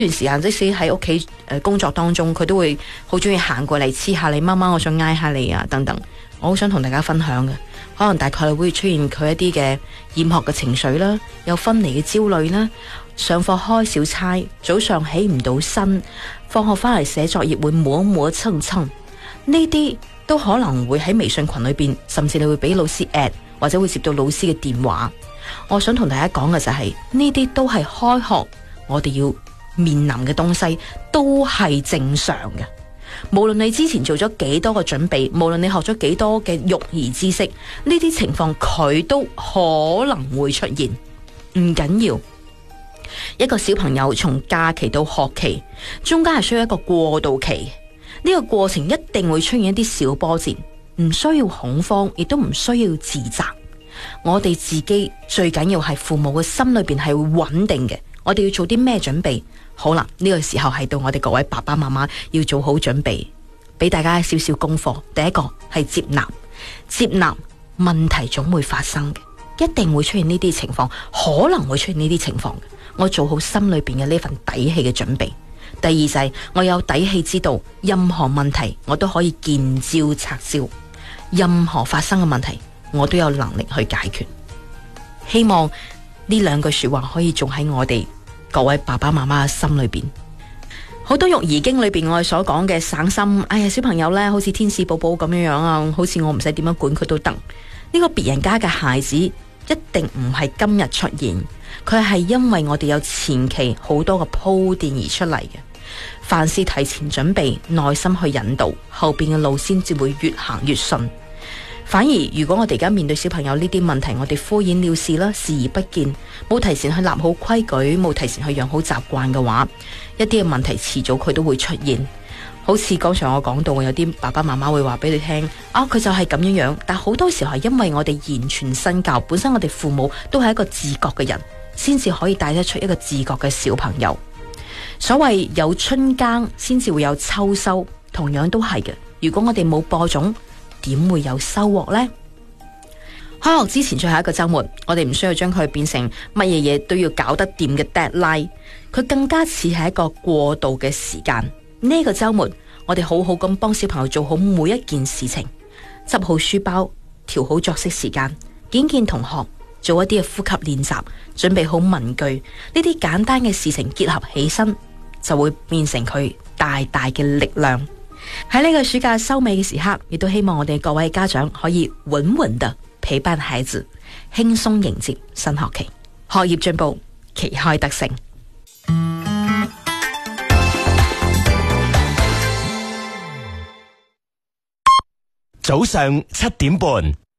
段時間即使喺屋企工作當中，佢都會好中意行過嚟黐下你，媽媽我想挨下你啊等等。我好想同大家分享嘅，可能大概會出現佢一啲嘅厭學嘅情緒啦，有分離嘅焦慮啦，上課開小差，早上起唔到身，放學翻嚟寫作業會磨磨蹭蹭，呢啲都可能會喺微信群裏邊，甚至你會俾老師 at 或者會接到老師嘅電話。我想同大家講嘅就係呢啲都係開學我哋要面臨嘅東西，都係正常嘅。無論你之前做咗幾多嘅準備，無論你學咗幾多嘅育兒知識，呢啲情況佢都可能會出現，唔緊要。一個小朋友從假期到學期，中間係需要一個過渡期，呢個過程一定會出現一啲小波折，唔需要恐慌，亦都唔需要自責。我哋自己最緊要係父母嘅心裏邊係穩定嘅。我哋要做啲咩準備？好啦，呢個時候係到我哋各位爸爸媽媽要做好準備，俾大家少少功課。第一個係接納，接納問題總會發生嘅，一定會出現呢啲情況，可能會出現呢啲情況嘅。我做好心裏邊嘅呢份底氣嘅準備。第二就係我有底氣知道任何問題我都可以見招拆招，任何發生嘅問題我都有能力去解決。希望呢兩句說話可以種喺我哋各位爸爸媽媽嘅心裏邊。好多育兒經裏邊我哋所講嘅省心，哎呀，小朋友呢好似天使寶寶咁樣樣啊，好似我唔使點樣管佢都得。呢個別人家嘅孩子一定唔係今日出現，佢係因為我哋有前期好多嘅鋪墊而出嚟嘅。凡事提前準備，耐心去引導，後邊嘅路先至會越行越順。反而如果我哋而家面對小朋友呢啲問題，我哋敷衍了事啦，視而不見，冇提前去立好規矩，冇提前去養好習慣嘅話，一啲嘅問題遲早佢都會出現。好似剛才我講到，有啲爸爸媽媽會話俾你聽，佢就係咁樣樣。但好多時候係因為我哋言傳身教，本身我哋父母都係一個自覺嘅人，先至可以帶得出一個自覺嘅小朋友。所謂有春耕先至會有秋收，同樣都係嘅。如果我哋冇播種，點會有收穫呢？開學之前最後一個周末，我哋唔需要將佢變成乜嘢嘢都要搞得掂嘅 deadline， 佢更加似係一個過渡嘅時間。呢個周末，我哋好好咁幫小朋友做好每一件事情，執好書包，調好作息時間，見同學，做一啲嘅呼吸練習，準備好文具，呢啲簡單嘅事情結合起身，就會變成佢大大嘅力量。喺呢個暑假收尾嘅時刻，亦都希望我哋各位家長可以穩穩地陪伴孩子，輕鬆迎接新學期，學業進步，旗開得勝。 早上7點半。